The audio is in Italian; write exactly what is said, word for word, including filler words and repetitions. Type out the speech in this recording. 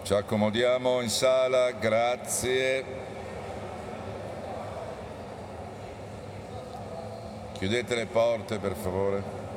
Ci accomodiamo in sala, grazie. Chiudete le porte per favore.